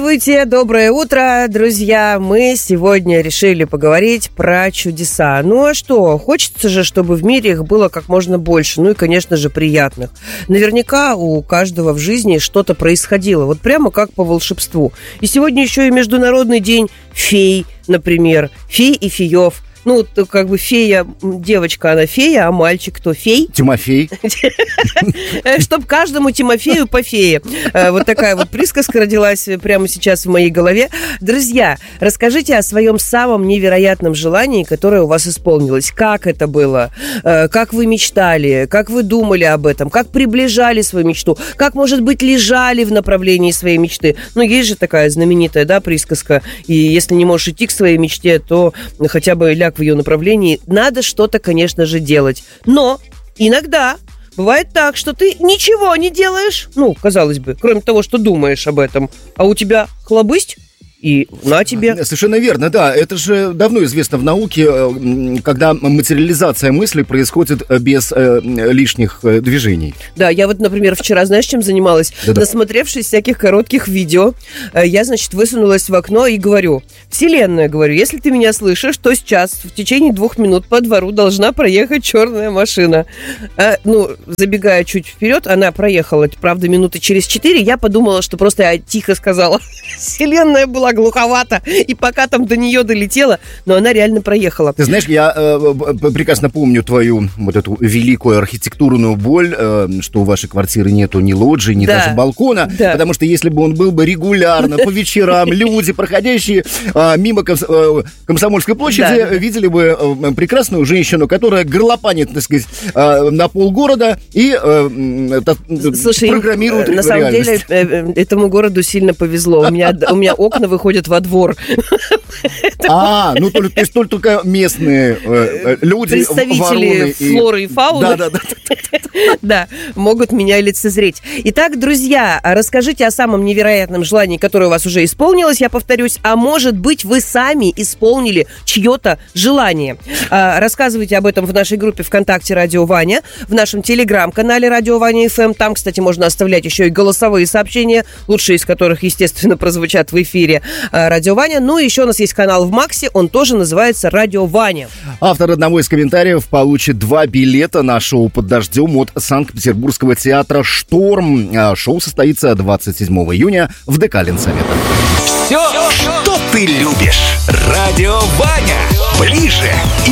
Здравствуйте, доброе утро, друзья. Мы сегодня решили поговорить про чудеса. Ну а что, хочется же, чтобы в мире их было как можно больше, ну и, конечно же, приятных. Наверняка у каждого в жизни что-то происходило, вот прямо как по волшебству. И сегодня еще и Международный день фей, например, фей и феев. Ну, как бы фея, девочка, она фея, а мальчик кто фей? Тимофей. Чтоб каждому Тимофею по фее. Вот такая вот присказка родилась прямо сейчас в моей голове. Друзья, расскажите о своем самом невероятном желании, которое у вас исполнилось. Как это было? Как вы мечтали? Как вы думали об этом? Как приближали свою мечту? Как, может быть, лежали в направлении своей мечты? Ну, есть же такая знаменитая, да, присказка. И если не можешь идти к своей мечте, то хотя бы ляг в ее направлении. Надо что-то, конечно же, делать. Но иногда бывает так, что ты ничего не делаешь, ну, казалось бы, кроме того, что думаешь об этом, а у тебя хлобысть, и на тебе. Совершенно верно, да. Это же давно известно в науке, когда материализация мысли происходит без лишних движений. Да, я вот, например, вчера, знаешь, чем занималась? Да-да. Насмотревшись всяких коротких видео, я, значит, высунулась в окно и говорю: Вселенная, говорю, если ты меня слышишь, то сейчас в течение 2 минут по двору должна проехать черная машина. Забегая чуть вперед, она проехала, правда, минуты через 4. Я подумала, что просто я тихо сказала. Вселенная была глуховато, и пока там до нее долетела, но она реально проехала. Ты знаешь, я прекрасно помню твою вот эту великую архитектурную боль, что у вашей квартиры нету ни лоджии, ни даже балкона, потому что если бы он был бы регулярно, по вечерам, люди, проходящие мимо Комсомольской площади, видели бы прекрасную женщину, которая горлопанит, так сказать, на полгорода и программирует реальность. На самом деле, этому городу сильно повезло. У меня окна выходят во двор. То есть только местные люди, представители флоры и фауны, да, могут меня лицезреть. Итак, друзья, расскажите о самом невероятном желании, которое у вас уже исполнилось, я повторюсь, а может быть, вы сами исполнили чье-то желание. Рассказывайте об этом в нашей группе ВКонтакте «Радио Ваня», в нашем телеграм-канале «Радио Ваня ФМ». Там, кстати, можно оставлять еще и голосовые сообщения, лучшие из которых, естественно, прозвучат в эфире «Радио Ваня». Ну и еще у нас есть канал в Максе, он тоже называется «Радио Ваня». Автор одного из комментариев получит 2 билета на шоу «Под дождем» от Санкт-Петербургского театра «Шторм». Шоу состоится 27 июня в ДК Ленсовета. Все, что ты любишь. Радио Ваня. Ближе и